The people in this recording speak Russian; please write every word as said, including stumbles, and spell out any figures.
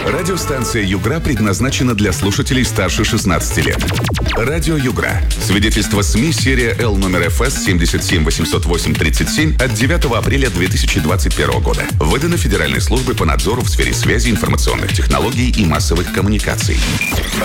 Радиостанция «Югра» предназначена для слушателей старше шестнадцати лет. Радио «Югра». Свидетельство СМИ серия Л номер эф эс семь семь восемь ноль восемь тридцать семь от девятого апреля две тысячи двадцать первого года. Выдано Федеральной службой по надзору в сфере связи, информационных технологий и массовых коммуникаций.